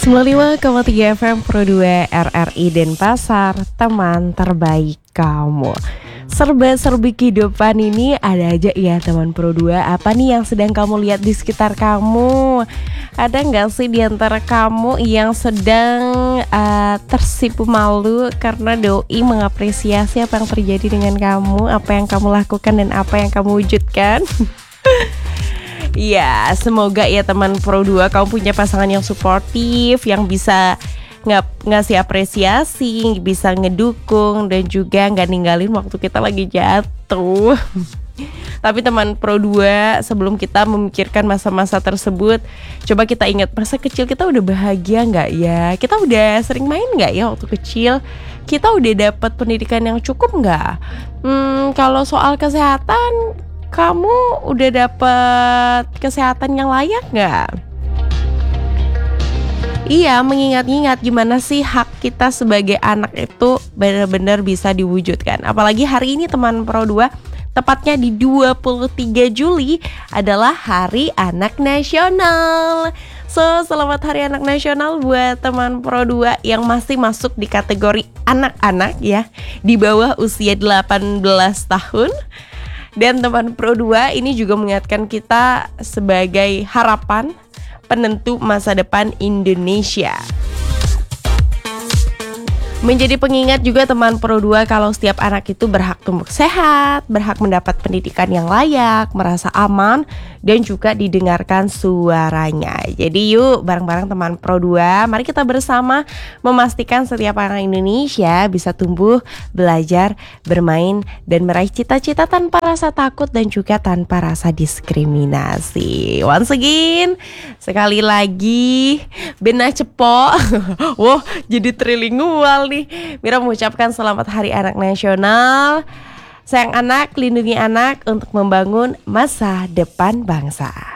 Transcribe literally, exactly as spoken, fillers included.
sembilan puluh lima koma tiga F M Pro dua R R I Denpasar, teman terbaik kamu. Serba-serbi kehidupan ini ada aja ya teman Pro dua. Apa nih yang sedang kamu lihat di sekitar kamu? Ada nggak sih di antara kamu yang sedang uh, tersipu malu karena doi mengapresiasi apa yang terjadi dengan kamu, apa yang kamu lakukan dan apa yang kamu wujudkan? Ya, semoga ya teman Pro dua kamu punya pasangan yang suportif, yang bisa ng- ngasih apresiasi, bisa ngedukung, dan juga gak ninggalin waktu kita lagi jatuh. Tapi teman Pro dua, sebelum kita memikirkan masa-masa tersebut, coba kita ingat masa kecil kita udah bahagia gak ya? Kita udah sering main gak ya waktu kecil? Kita udah dapat pendidikan yang cukup gak? Hmm, kalau soal kesehatan, kamu udah dapet kesehatan yang layak gak? Iya, mengingat-ingat gimana sih hak kita sebagai anak itu benar-benar bisa diwujudkan. Apalagi hari ini teman Pro dua, tepatnya di dua puluh tiga Juli adalah Hari Anak Nasional. So, selamat Hari Anak Nasional buat teman Pro dua yang masih masuk di kategori anak-anak ya, di bawah usia delapan belas tahun. Dan teman Pro dua ini juga mengingatkan kita sebagai harapan penentu masa depan Indonesia. Menjadi pengingat juga teman Pro dua kalau setiap anak itu berhak tumbuh sehat, berhak mendapat pendidikan yang layak, merasa aman, dan juga didengarkan suaranya. Jadi yuk bareng-bareng teman Pro dua, mari kita bersama memastikan setiap anak Indonesia bisa tumbuh, belajar, bermain, dan meraih cita-cita tanpa rasa takut dan juga tanpa rasa diskriminasi. Once again, sekali lagi, benah cepok. Wah, jadi trilingual nih. Mira mengucapkan selamat Hari Anak Nasional. Sayang anak, lindungi anak untuk membangun masa depan bangsa.